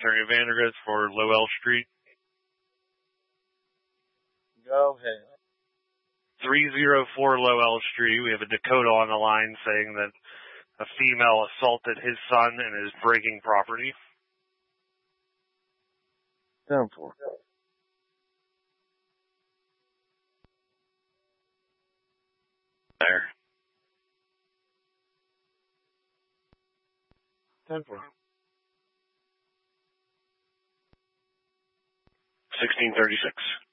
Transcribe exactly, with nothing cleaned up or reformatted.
Attorney Vandergris for Lowell Street. Go ahead. three oh four Lowell Street. We have a Dakota on the line saying that a female assaulted his son and is breaking property. ten four. There. ten four. sixteen thirty-six.